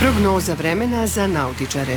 Prognoza vremena za nautičare.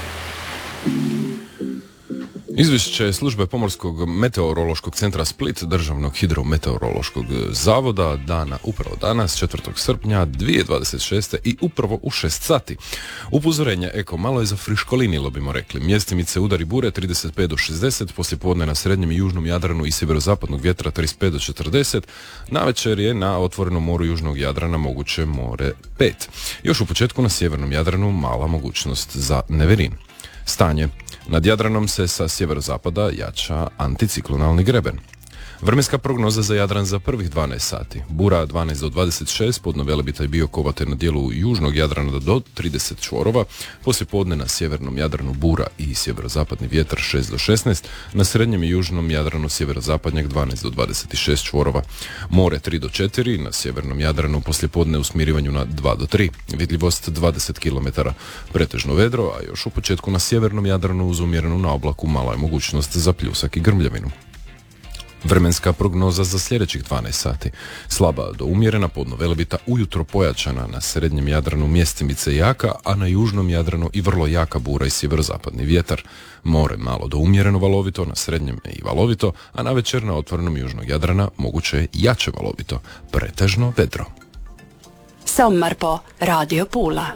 Izvješće službe Pomorskog meteorološkog centra Split, Državnog hidrometeorološkog zavoda, dana upravo danas, 4. srpnja 2026. i upravo u 6 sati. Upozorenje eko malo je zafriškolinilo, bimo rekli. Mjestimice udari bure 35 do 60, poslijepodne na srednjem i južnom Jadranu i sjeverozapadnog vjetra 35 do 40, navečer je na otvorenom moru južnog Jadrana moguće more 5. Još u početku na sjevernom Jadranu mala mogućnost za neverin. Stanje. Nad Jadranom se sa sjeverozapada jača anticiklonalni greben. Vremenska prognoza za Jadran za prvih 12 sati. Bura 12 do 26, podno Velebita i Biokova te na dijelu južnog Jadrana do 30 čvorova. Poslije podne na sjevernom Jadranu bura i sjeverozapadni vjetar 6 do 16. Na srednjem i južnom Jadranu sjeverozapadnjak 12 do 26 čvorova. More 3 do 4, na sjevernom Jadranu poslije podne u smirivanju na 2 do 3. Vidljivost 20 km. Pretežno vedro, a još u početku na sjevernom Jadranu uz umjerenu na oblaku mala je mogućnost za pljusak i grmljavinu. Vremenska prognoza za sljedećih 12 sati. Slaba do umjerena, podno Velebita, ujutro pojačana, na srednjem Jadranu mjestimice jaka, a na južnom Jadranu i vrlo jaka bura i sjeverozapadni vjetar. More malo do umjereno valovito, na srednjem i valovito, a navečer na otvorenom južnog Jadrana moguće je jače valovito, pretežno vedro. Sommar på Radio Pula.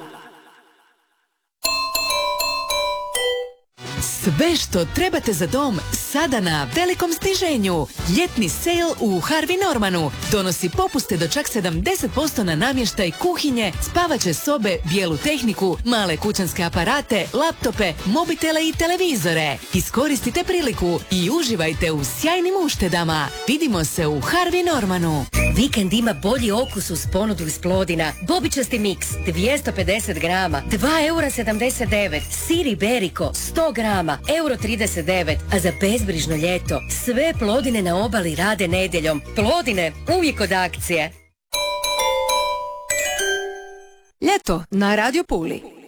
Sve što trebate za dom sada na velikom sniženju. Ljetni sale u Harvey Normanu donosi popuste do čak 70% na namještaj kuhinje, spavaće sobe, bijelu tehniku, male kućanske aparate, laptope, mobitele i televizore. Iskoristite priliku i uživajte u sjajnim uštedama. Vidimo se u Harvey Normanu. Vikend ima bolji okus uz ponudu iz Plodina. Bobičasti miks 250 grama, 2,79 €. Sir Iberico 100 grama, 1,39 €. A za bezbrižno ljeto sve Plodine na obali rade nedjeljom. Plodine, uvijek od akcije. Ljeto na Radio Puli.